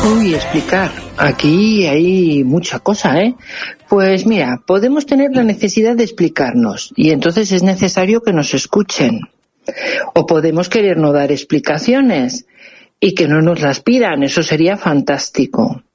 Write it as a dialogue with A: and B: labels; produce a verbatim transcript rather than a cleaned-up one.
A: Uy, explicar. Aquí hay mucha cosa, ¿eh? Pues mira, podemos tener la necesidad de explicarnos y entonces es necesario que nos escuchen. O podemos querer no dar explicaciones y que no nos las pidan, eso sería fantástico.